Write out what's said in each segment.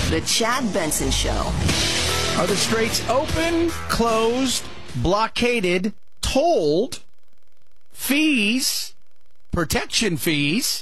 The Chad Benson Show. Are the straits open, closed, blockaded, tolled, fees, protection fees?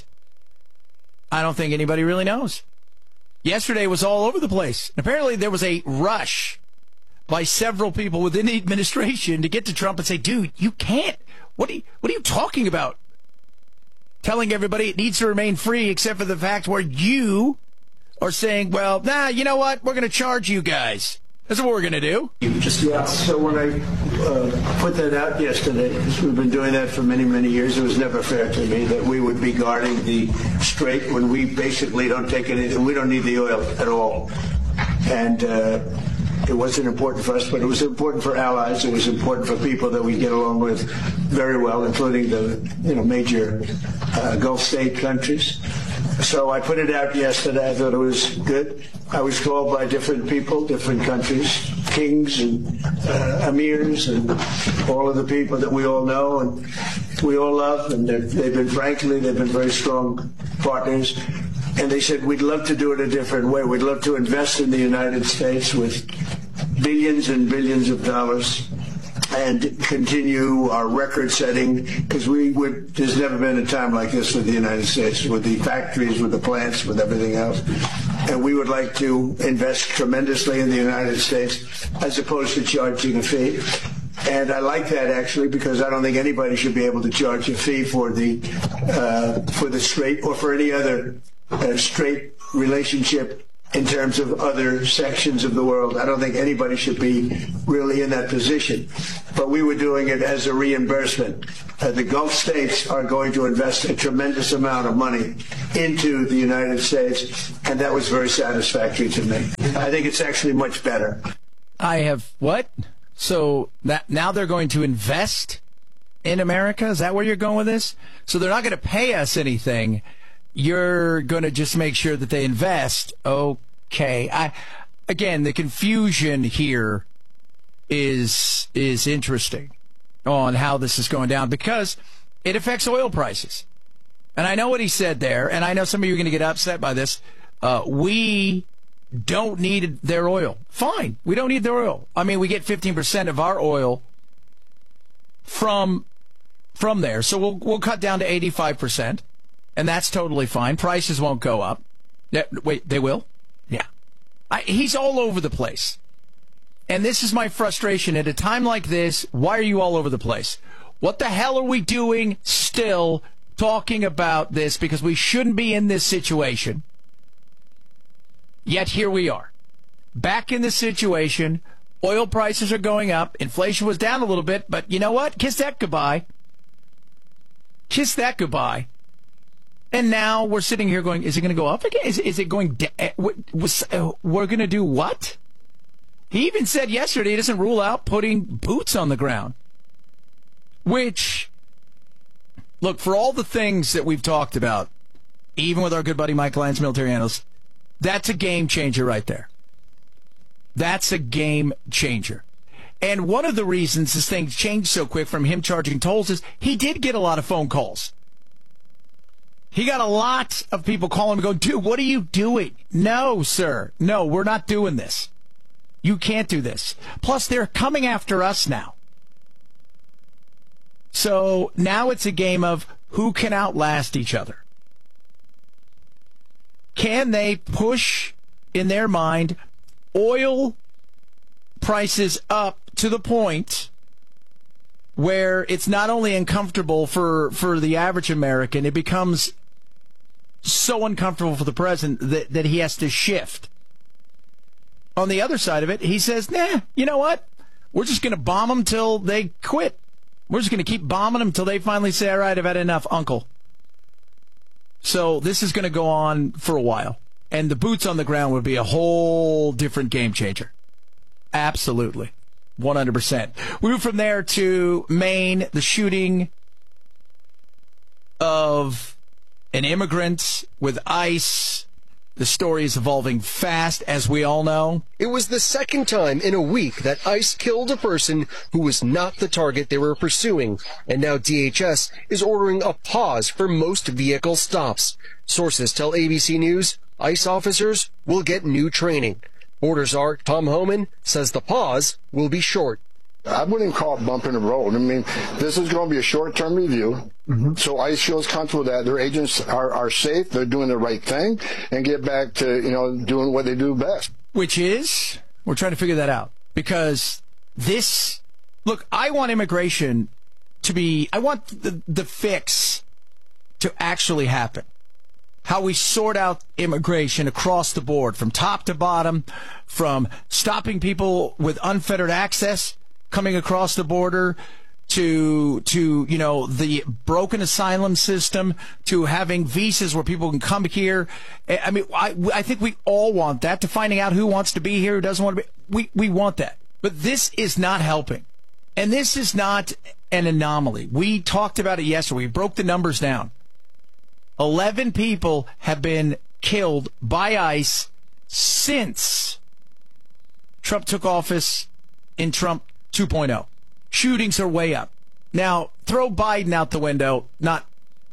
I don't think anybody really knows. Yesterday was all over the place. Apparently there was a rush by several people within the administration to get to Trump and say, dude, you can't. What are you talking about? Telling everybody it needs to remain free except for the fact where you are saying, well, nah, you know what? We're going to charge you guys. That's what we're going to do. So when I put that out yesterday, because we've been doing that for many, many years, it was never fair to me that we would be guarding the strait when we basically don't take anything. We don't need the oil at all. And it wasn't important for us, but it was important for allies. It was important for people that we get along with very well, including the major Gulf state countries. So I put it out yesterday. I thought it was good. I was called by different people, different countries, kings and emirs and all of the people that we all know and we all love. And they've been very strong partners. And they said, we'd love to do it a different way. We'd love to invest in the United States with billions and billions of dollars and continue our record setting, because there's never been a time like this with the United States, with the factories, with the plants, with everything else. And we would like to invest tremendously in the United States as opposed to charging a fee. And I like that, actually, because I don't think anybody should be able to charge a fee for the strait or for any other straight relationship in terms of other sections of the world. I don't think anybody should be really in that position. But we were doing it as a reimbursement. The Gulf states are going to invest a tremendous amount of money into the United States, and that was very satisfactory to me. I think it's actually much better. What? So now they're going to invest in America? Is that where you're going with this? So they're not going to pay us anything. You're going to just make sure that they invest. Okay. Again, the confusion here is interesting on how this is going down because it affects oil prices. And I know what he said there, and I know some of you are going to get upset by this. We don't need their oil. Fine. We don't need their oil. I mean, we get 15% of our oil from there. So we'll cut down to 85%. And that's totally fine. Prices won't go up. Wait, they will? Yeah. He's all over the place. And this is my frustration. At a time like this, why are you all over the place? What the hell are we doing still talking about this? Because we shouldn't be in this situation. Yet here we are. Back in this situation. Oil prices are going up. Inflation was down a little bit. But you know what? Kiss that goodbye. Kiss that goodbye. And now we're sitting here going, is it going to go up again? Is it going down? We're going to do what? He even said yesterday he doesn't rule out putting boots on the ground. Which, look, for all the things that we've talked about, even with our good buddy Mike Lyons, military analyst, that's a game changer right there. That's a game changer. And one of the reasons this thing changed so quick from him charging tolls is he did get a lot of phone calls. He got a lot of people calling him and going, dude, what are you doing? No, sir. No, we're not doing this. You can't do this. Plus, they're coming after us now. So now it's a game of who can outlast each other. Can they push, in their mind, oil prices up to the point where it's not only uncomfortable for the average American, it becomes so uncomfortable for the president that he has to shift. On the other side of it, he says, nah, you know what? We're just going to bomb them till they quit. We're just going to keep bombing them till they finally say, all right, I've had enough, uncle. So this is going to go on for a while. And the boots on the ground would be a whole different game changer. Absolutely. 100%. We move from there to Maine, the shooting of an immigrant with ICE. The story is evolving fast, as we all know. It was the second time in a week that ICE killed a person who was not the target they were pursuing, and now DHS is ordering a pause for most vehicle stops. Sources tell ABC News ICE officers will get new training. Border Czar Tom Homan says the pause will be short. I wouldn't call it bump in the road. I mean, this is going to be a short-term review. So ICE feels comfortable that their agents are safe, they're doing the right thing, and get back to, doing what they do best. Which is, we're trying to figure that out. Because look, I want immigration I want the fix to actually happen. How we sort out immigration across the board, from top to bottom, from stopping people with unfettered access coming across the border to the broken asylum system, to having visas where people can come here. I mean, I think we all want that, to finding out who wants to be here, who doesn't want to be. We want that. But this is not helping. And this is not an anomaly. We talked about it yesterday. We broke the numbers down. 11 people have been killed by ICE since Trump took office in Trump 2.0. Shootings are way up. Now, throw Biden out the window, not,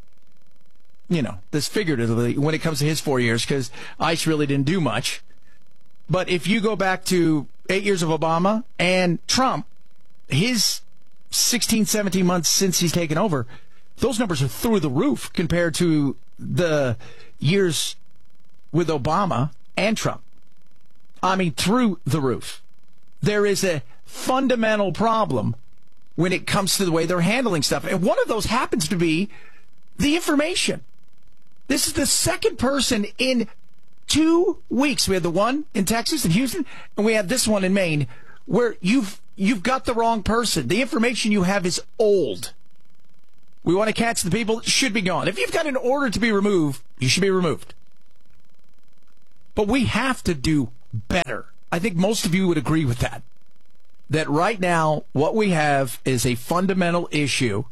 this figuratively when it comes to his 4 years, because ICE really didn't do much. But if you go back to 8 years of Obama and Trump, his 16, 17 months since he's taken over, those numbers are through the roof compared to the years with Obama and Trump. I mean, through the roof. There is a fundamental problem when it comes to the way they're handling stuff. And one of those happens to be the information. This is the second person in 2 weeks. We had the one in Texas and Houston, and we had this one in Maine, where you've got the wrong person. The information you have is old. We want to catch the people that should be gone. If you've got an order to be removed, you should be removed. But we have to do better. I think most of you would agree with that. That right now, what we have is a fundamental issue,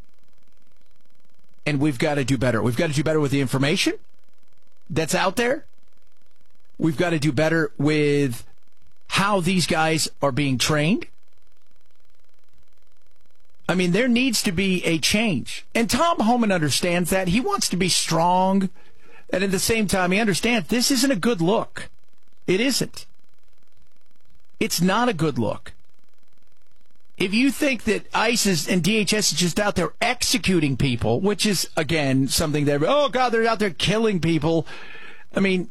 and we've got to do better. We've got to do better with the information that's out there. We've got to do better with how these guys are being trained. I mean, there needs to be a change. And Tom Homan understands that. He wants to be strong. And at the same time, he understands this isn't a good look. It isn't. It's not a good look. If you think that ICE and DHS is just out there executing people, which is, again, something that, oh, God, they're out there killing people. I mean,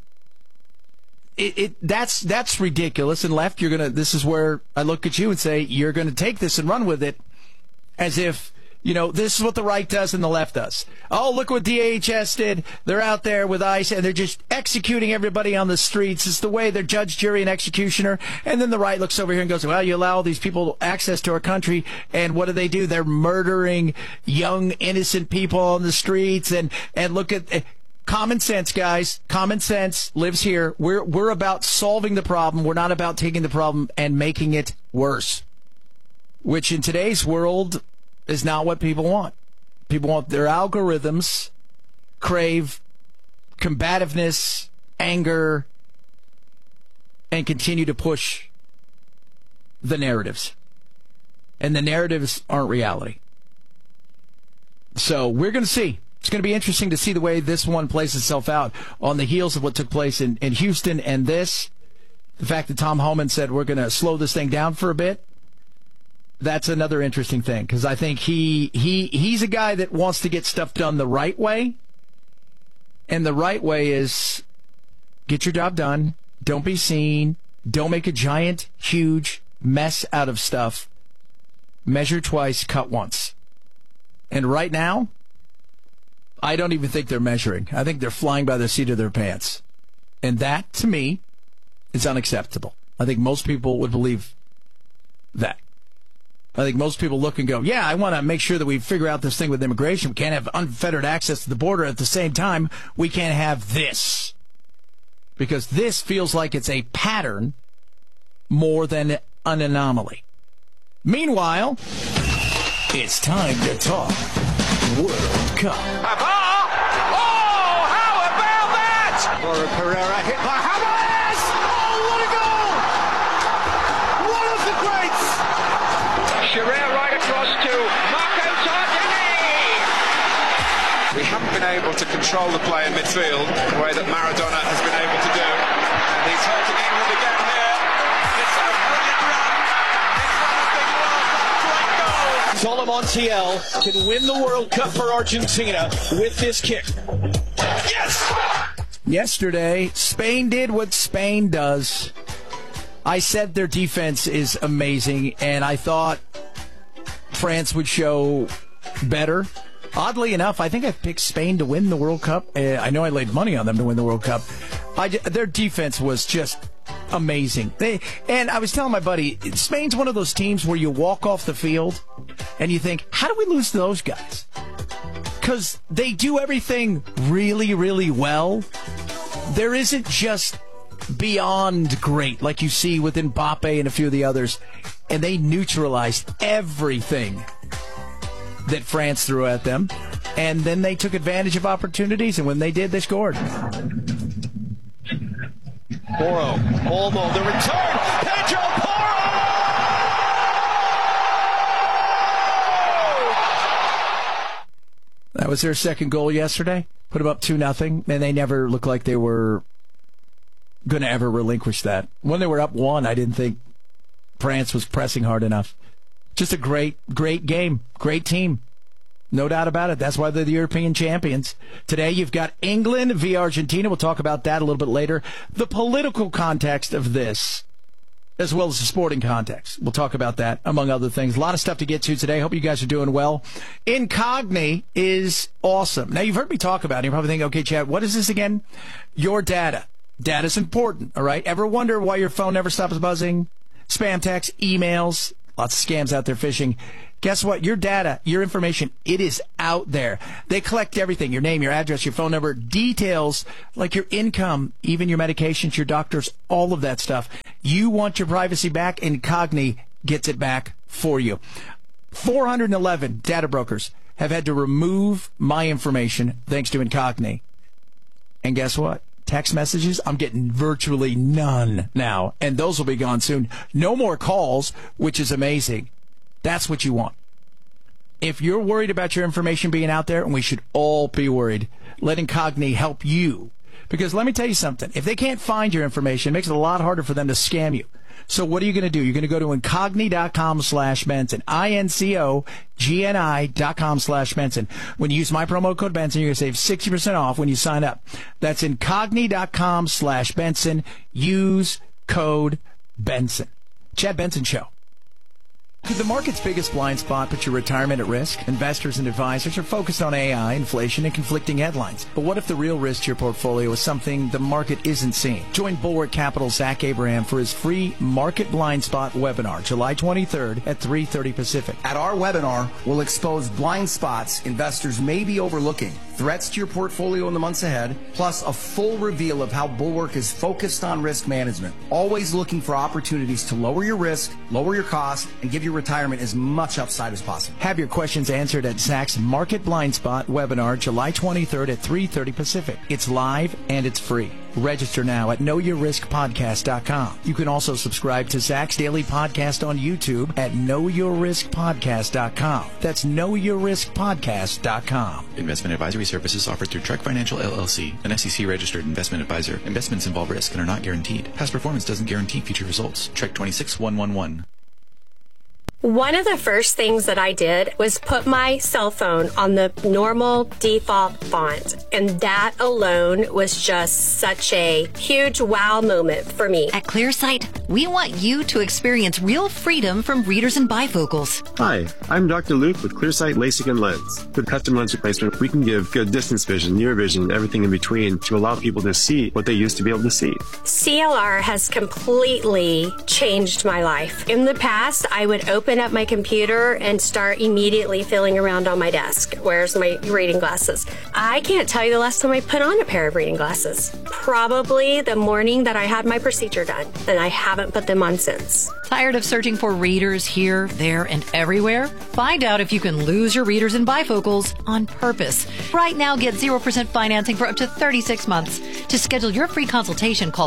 that's ridiculous. And left, this is where I look at you and say, you're going to take this and run with it as if, this is what the right does and the left does. Oh, look what DHS did. They're out there with ICE, and they're just executing everybody on the streets. It's the way they're judge, jury, and executioner. And then the right looks over here and goes, well, you allow all these people access to our country, and what do? They're murdering young, innocent people on the streets. And look at common sense, guys. Common sense lives here. We're about solving the problem. We're not about taking the problem and making it worse, which in today's world is not what people want. People want their algorithms, crave combativeness, anger, and continue to push the narratives. And the narratives aren't reality. So we're going to see. It's going to be interesting to see the way this one plays itself out on the heels of what took place in Houston and this. The fact that Tom Homan said we're going to slow this thing down for a bit. That's another interesting thing, because I think he's a guy that wants to get stuff done the right way. And the right way is get your job done. Don't be seen. Don't make a giant, huge mess out of stuff. Measure twice, cut once. And right now, I don't even think they're measuring. I think they're flying by the seat of their pants. And that, to me, is unacceptable. I think most people would believe that. I think most people look and go, yeah, I want to make sure that we figure out this thing with immigration. We can't have unfettered access to the border. At the same time, we can't have this. Because this feels like it's a pattern more than an anomaly. Meanwhile, it's time to talk World Cup. Oh, how about that? Laura Pereira hit by Hamas! Oh, what a goal! One of the greats! Sherrier right across to Marco Tardini. We haven't been able to control the play in midfield the way that Maradona has been Solo Montiel can win the World Cup for Argentina with this kick. Yes! Yesterday, Spain did what Spain does. I said their defense is amazing, and I thought France would show better. Oddly enough, I think I picked Spain to win the World Cup. I know I laid money on them to win the World Cup. Their defense was just amazing. And I was telling my buddy, Spain's one of those teams where you walk off the field and you think, how do we lose to those guys? Because they do everything really, really well. There isn't just beyond great like you see with Mbappe and a few of the others. And they neutralized everything that France threw at them. And then they took advantage of opportunities, and when they did, they scored. Porro, Olmo, the return, Pedro Porro! That was their second goal yesterday. Put them up 2-0, and they never looked like they were going to ever relinquish that. When they were up 1, I didn't think France was pressing hard enough. Just a great, great game. Great team. No doubt about it. That's why they're the European champions. Today you've got England via Argentina. We'll talk about that a little bit later. The political context of this, as well as the sporting context. We'll talk about that, among other things. A lot of stuff to get to today. Hope you guys are doing well. Incogni is awesome. Now, you've heard me talk about it. You're probably thinking, okay, Chad, what is this again? Your data. Data's important, all right? Ever wonder why your phone never stops buzzing? Spam texts, emails, lots of scams out there phishing. Guess what? Your data, your information, it is out there. They collect everything, your name, your address, your phone number, details like your income, even your medications, your doctors, all of that stuff. You want your privacy back? Incogni gets it back for you. 411 data brokers have had to remove my information thanks to Incogni. And guess what? Text messages, I'm getting virtually none now, and those will be gone soon. No more calls, which is amazing. That's what you want. If you're worried about your information being out there, and we should all be worried, let Incogni help you. Because let me tell you something. If they can't find your information, it makes it a lot harder for them to scam you. So what are you going to do? You're going to go to incogni.com/Benson, INCOGNI.com/Benson. When you use my promo code Benson, you're going to save 60% off when you sign up. That's incogni.com/Benson. Use code Benson. Chad Benson Show. Could the market's biggest blind spot put your retirement at risk? Investors and advisors are focused on AI, inflation, and conflicting headlines. But what if the real risk to your portfolio is something the market isn't seeing? Join Bulwark Capital's Zach Abraham for his free Market Blind Spot webinar, July 23rd at 3:30 Pacific. At our webinar, we'll expose blind spots investors may be overlooking, threats to your portfolio in the months ahead, plus a full reveal of how Bulwark is focused on risk management, always looking for opportunities to lower your risk, lower your cost, and give your retirement as much upside as possible. Have your questions answered at Zach's Market Blind Spot webinar, July 23rd at 3:30 Pacific. It's live and it's free. Register now at KnowYourRiskPodcast.com. You can also subscribe to Zach's daily podcast on YouTube at KnowYourRiskPodcast.com. That's KnowYourRiskPodcast.com. Investment advisory services offered through Trek Financial LLC, an SEC-registered investment advisor. Investments involve risk and are not guaranteed. Past performance doesn't guarantee future results. Trek 26111. One of the first things that I did was put my cell phone on the normal default font, and that alone was just such a huge wow moment for me. At ClearSight, we want you to experience real freedom from readers and bifocals. Hi, I'm Dr. Luke with ClearSight LASIK and Lens. With custom lens replacement, we can give good distance vision, near vision, and everything in between to allow people to see what they used to be able to see. CLR has completely changed my life. In the past, I would open up my computer and start immediately feeling around on my desk. Where's my reading glasses? I can't tell you the last time I put on a pair of reading glasses. Probably the morning that I had my procedure done, and I haven't put them on since. Tired of searching for readers here, there, and everywhere? Find out if you can lose your readers and bifocals on purpose. Right now, get 0% financing for up to 36 months. To schedule your free consultation, call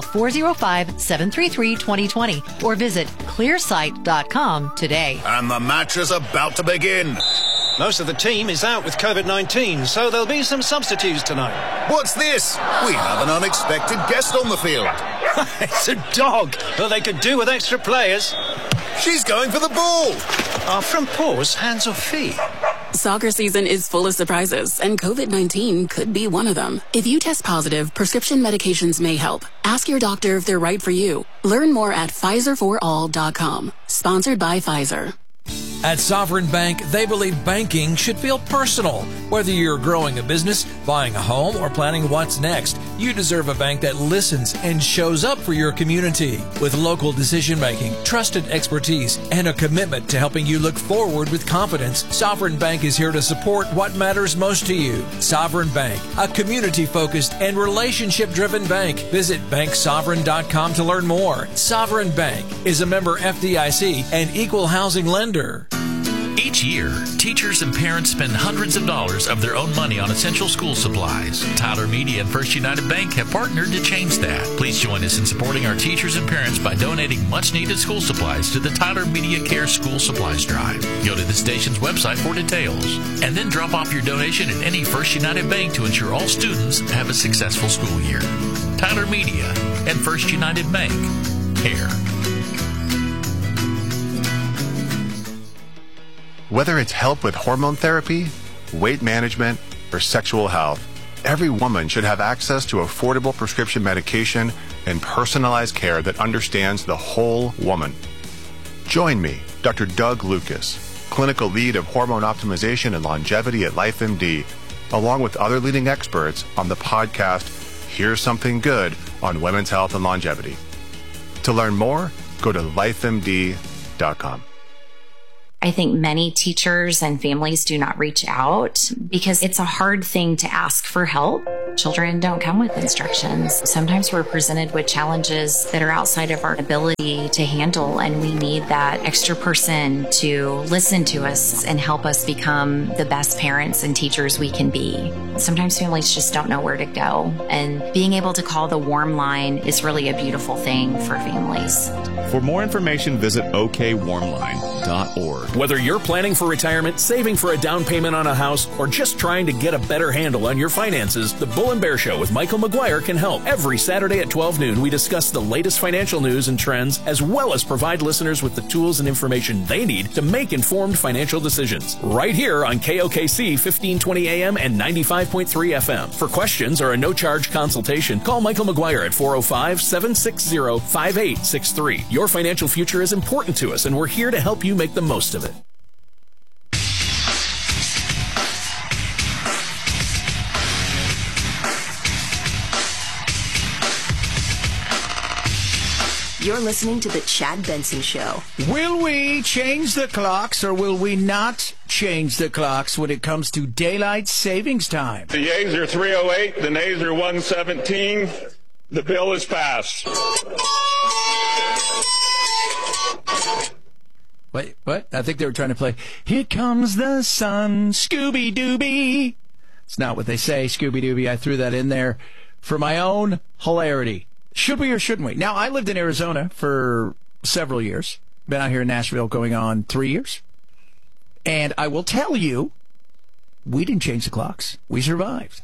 405-733-2020 or visit clearsight.com today. And the match is about to begin. Most of the team is out with COVID-19, so there'll be some substitutes tonight. What's this? We have an unexpected guest on the field. It's a dog. Well, they could do with extra players. She's going for the ball. Our front paws, hands or feet? Soccer season is full of surprises, and COVID-19 could be one of them. If you test positive, prescription medications may help. Ask your doctor if they're right for you. Learn more at PfizerForAll.com. Sponsored by Pfizer. At Sovereign Bank, they believe banking should feel personal. Whether you're growing a business, buying a home, or planning what's next, you deserve a bank that listens and shows up for your community. With local decision-making, trusted expertise, and a commitment to helping you look forward with confidence, Sovereign Bank is here to support what matters most to you. Sovereign Bank, a community-focused and relationship-driven bank. Visit banksovereign.com to learn more. Sovereign Bank is a member FDIC and equal housing lender. Each year, teachers and parents spend hundreds of dollars of their own money on essential school supplies. Tyler Media and First United Bank have partnered to change that. Please join us in supporting our teachers and parents by donating much-needed school supplies to the Tyler Media Care School Supplies Drive. Go to the station's website for details, and then drop off your donation at any First United Bank to ensure all students have a successful school year. Tyler Media and First United Bank. Care. Whether it's help with hormone therapy, weight management, or sexual health, every woman should have access to affordable prescription medication and personalized care that understands the whole woman. Join me, Dr. Doug Lucas, clinical lead of hormone optimization and longevity at LifeMD, along with other leading experts on the podcast, Here's Something Good on Women's Health and Longevity. To learn more, go to lifemd.com. I think many teachers and families do not reach out because it's a hard thing to ask for help. Children don't come with instructions. Sometimes we're presented with challenges that are outside of our ability to handle, and we need that extra person to listen to us and help us become the best parents and teachers we can be. Sometimes families just don't know where to go, and being able to call the warm line is really a beautiful thing for families. For more information, visit okwarmline.org. Whether you're planning for retirement, saving for a down payment on a house, or just trying to get a better handle on your finances, the Bull and Bear Show with Michael McGuire can help. Every Saturday at 12 noon, we discuss the latest financial news and trends, as well as provide listeners with the tools and information they need to make informed financial decisions. Right here on KOKC 1520 AM and 95.3 FM. For questions or a no-charge consultation, call Michael McGuire at 405-760-5863. Your financial future is important to us, and we're here to help you make the most of it. You're listening to The Chad Benson Show. Will we change the clocks or will we not change the clocks when it comes to daylight savings time? The yeas are 308, the nays are 117. The bill is passed. Wait, what? I think they were trying to play Here Comes the Sun, Scooby-Dooby. It's not what they say, Scooby-Dooby. I threw that in there for my own hilarity. Should we or shouldn't we? Now, I lived in Arizona for several years. Been out here in Nashville going on 3 years. And I will tell you, we didn't change the clocks. We survived.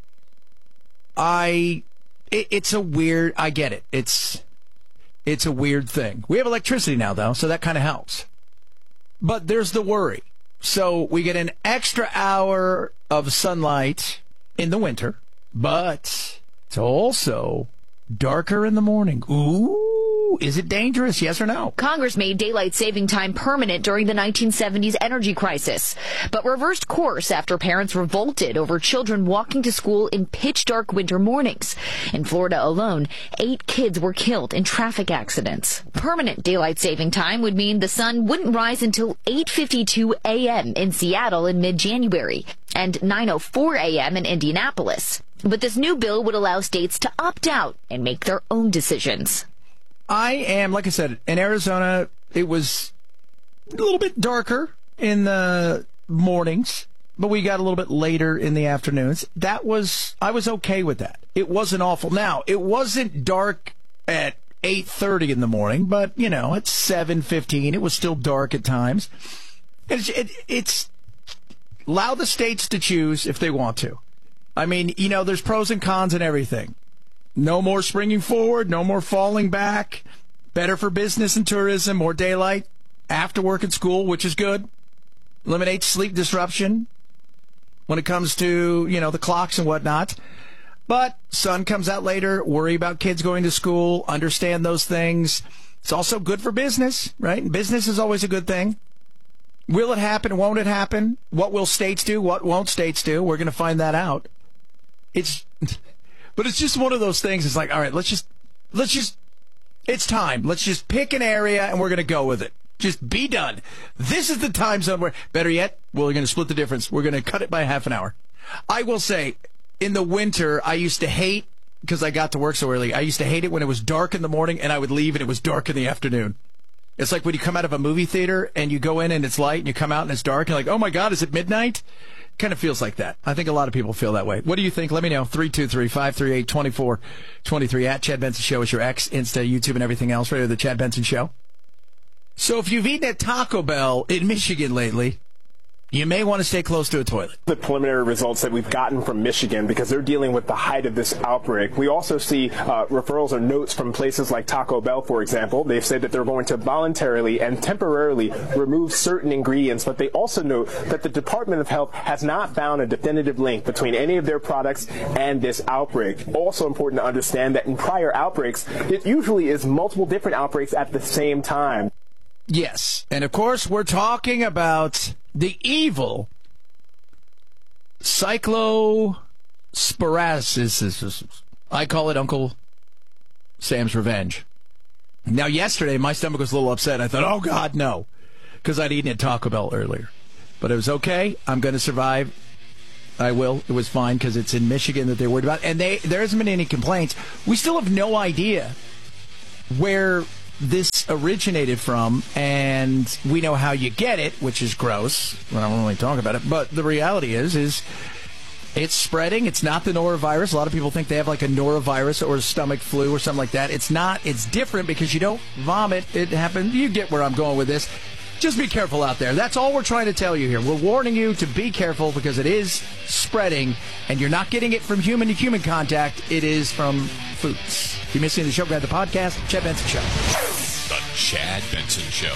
It's a weird, I get it. It's a weird thing. We have electricity now, though, so that kind of helps. But there's the worry. So we get an extra hour of sunlight in the winter, but it's also darker in the morning. Ooh, is it dangerous? Yes or no? Congress made daylight saving time permanent during the 1970s energy crisis, but reversed course after parents revolted over children walking to school in pitch-dark winter mornings. In Florida alone, 8 kids were killed in traffic accidents. Permanent daylight saving time would mean the sun wouldn't rise until 8:52 a.m. in Seattle in mid-January and 9:04 a.m. in Indianapolis. But this new bill would allow states to opt out and make their own decisions. I am, like I said, in Arizona, it was a little bit darker in the mornings, but we got a little bit later in the afternoons. I was okay with that. It wasn't awful. Now, it wasn't dark at 8:30 in the morning, but, you know, at 7:15, it was still dark at times. It's allow the states to choose if they want to. I mean, you know, there's pros and cons and everything. No more springing forward, no more falling back. Better for business and tourism, more daylight. after work at school, which is good. Eliminates sleep disruption when it comes to, the clocks and whatnot. But sun comes out later, worry about kids going to school, understand those things. It's also good for business, right? And business is always a good thing. Will it happen? Won't it happen? What will states do? What won't states do? We're going to find that out. But it's just one of those things. It's like, all right, let's just, it's time. Let's just pick an area and we're going to go with it. Just be done. This is the time zone where, better yet, we're going to split the difference. We're going to cut it by half an hour. I will say, in the winter, I used to hate, because I got to work so early, I used to hate it when it was dark in the morning and I would leave and it was dark in the afternoon. It's like when you come out of a movie theater and you go in and it's light and you come out and it's dark and you're like, oh my God, is it midnight? Kind of feels like that. I think a lot of people feel that way. What do you think? Let me know. 323-538-2423 at Chad Benson Show is your X, Insta, YouTube, and everything else. Right, the Chad Benson Show. So if you've eaten at Taco Bell in Michigan lately, you may want to stay close to a toilet. The preliminary results that we've gotten from Michigan, because they're dealing with the height of this outbreak. We also see referrals or notes from places like Taco Bell, for example. They've said that they're going to voluntarily and temporarily remove certain ingredients, but they also note that the Department of Health has not found a definitive link between any of their products and this outbreak. Also important to understand that in prior outbreaks, it usually is multiple different outbreaks at the same time. Yes, and of course we're talking about the evil cyclosporiasis. I call it Uncle Sam's revenge. Now, yesterday, my stomach was a little upset. I thought, oh, God, no, because I'd eaten at Taco Bell earlier. But it was okay. I'm going to survive. I will. It was fine because it's in Michigan that they're worried about. And there hasn't been any complaints. We still have no idea where this originated from, and we know how you get it, which is gross. I don't really talk about it, but the reality is it's spreading. It's not the norovirus. A lot of people think they have like a norovirus or a stomach flu or something like that. It's not. It's different because you don't vomit. It happens. You get where I'm going with this. Just be careful out there. That's all we're trying to tell you here. We're warning you to be careful because it is spreading, and you're not getting it from human to human contact. It is from foods. If you're missing the show, grab the podcast, Chad Benson Show. The Chad Benson Show.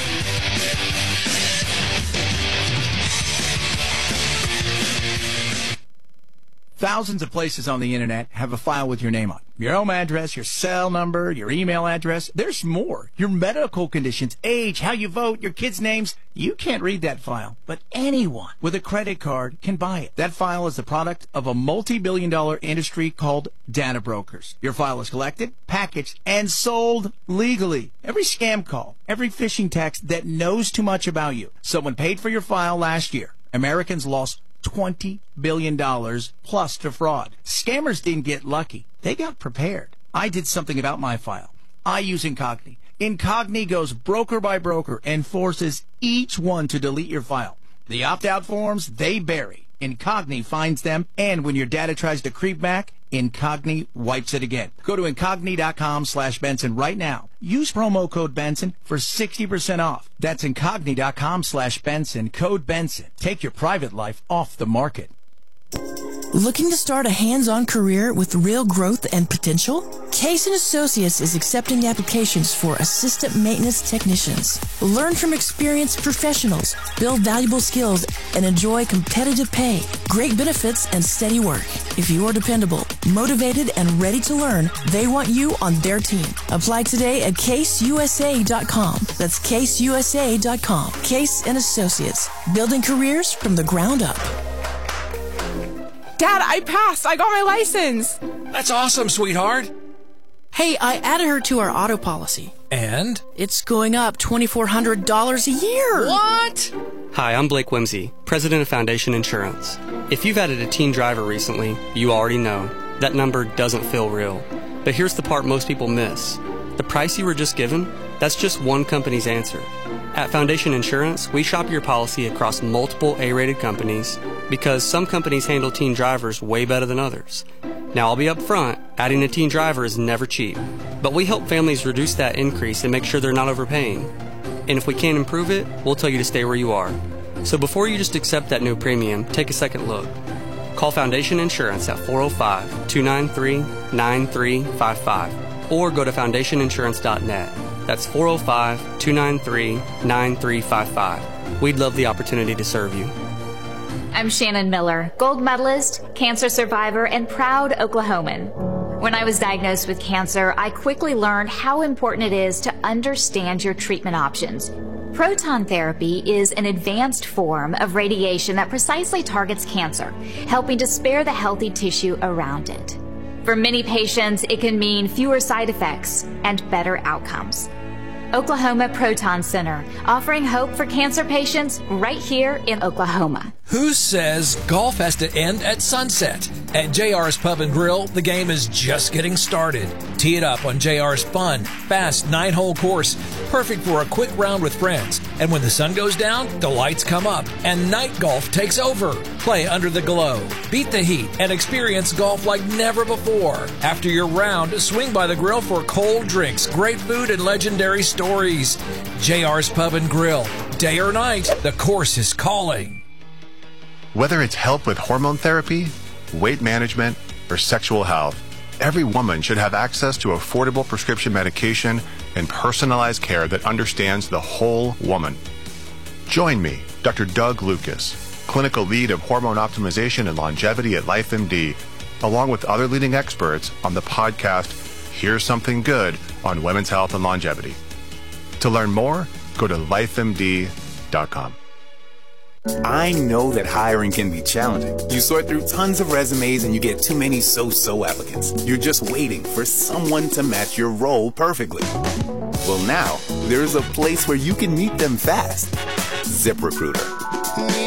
Thousands of places on the internet have a file with your name on. Your home address, your cell number, your email address. There's more. Your medical conditions, age, how you vote, your kids' names. You can't read that file, but anyone with a credit card can buy it. That file is the product of a multi-billion-dollar industry called data brokers. Your file is collected, packaged, and sold legally. Every scam call, every phishing text that knows too much about you. Someone paid for your file last year. Americans lost $20 billion plus to fraud. Scammers didn't get lucky. They got prepared. I did something about my file. I use Incogni. Incogni goes broker by broker and forces each one to delete your file. The opt-out forms, they bury. Incogni finds them, and when your data tries to creep back, Incogni wipes it again. Go to Incogni.com/Benson right now. Use promo code Benson for 60% off. That's Incogni.com/Benson, code Benson. Take your private life off the market. Looking to start a hands-on career with real growth and potential? Case & Associates is accepting applications for assistant maintenance technicians. Learn from experienced professionals, build valuable skills, and enjoy competitive pay, great benefits, and steady work. If you are dependable, motivated, and ready to learn, they want you on their team. Apply today at CaseUSA.com. That's CaseUSA.com. Case & Associates, building careers from the ground up. Dad, I passed. I got my license. That's awesome, sweetheart. Hey, I added her to our auto policy. And? It's going up $2,400 a year. What? Hi, I'm Blake Whimsy, president of Foundation Insurance. If you've added a teen driver recently, you already know that number doesn't feel real. But here's the part most people miss. The price you were just given, that's just one company's answer. At Foundation Insurance, we shop your policy across multiple A-rated companies because some companies handle teen drivers way better than others. Now, I'll be up front, adding a teen driver is never cheap, but we help families reduce that increase and make sure they're not overpaying. And if we can't improve it, we'll tell you to stay where you are. So before you just accept that new premium, take a second look. Call Foundation Insurance at 405-293-9355 or go to foundationinsurance.net. That's 405-293-9355. We'd love the opportunity to serve you. I'm Shannon Miller, gold medalist, cancer survivor, and proud Oklahoman. When I was diagnosed with cancer, I quickly learned how important it is to understand your treatment options. Proton therapy is an advanced form of radiation that precisely targets cancer, helping to spare the healthy tissue around it. For many patients, it can mean fewer side effects and better outcomes. Oklahoma Proton Center, offering hope for cancer patients right here in Oklahoma. Who says golf has to end at sunset? At JR's Pub and Grill, the game is just getting started. Tee it up on JR's fun, fast 9-hole course, perfect for a quick round with friends. And when the sun goes down, the lights come up and night golf takes over. Play under the glow, beat the heat, and experience golf like never before. After your round, swing by the grill for cold drinks, great food, and legendary stories. JR's Pub and Grill. Day or night, the course is calling. Whether it's help with hormone therapy, weight management, or sexual health, every woman should have access to affordable prescription medication and personalized care that understands the whole woman. Join me, Dr. Doug Lucas, clinical lead of hormone optimization and longevity at LifeMD, along with other leading experts on the podcast, Here's Something Good on Women's Health and Longevity. To learn more, go to lifemd.com. I know that hiring can be challenging. You sort through tons of resumes and you get too many so-so applicants. You're just waiting for someone to match your role perfectly. Well, now, there's a place where you can meet them fast. ZipRecruiter.